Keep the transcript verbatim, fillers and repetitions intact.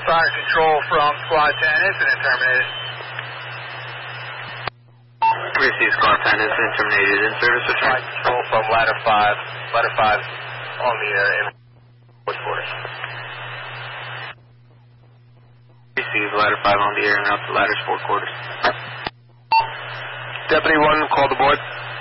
Fire control from Squad ten, incident terminated. Receive Squad ten, incident terminated. In service return. Fire control from ladder five, ladder five on the air in quarters. Receive ladder five on the air and out to ladder's four quarters. Deputy one, call the board.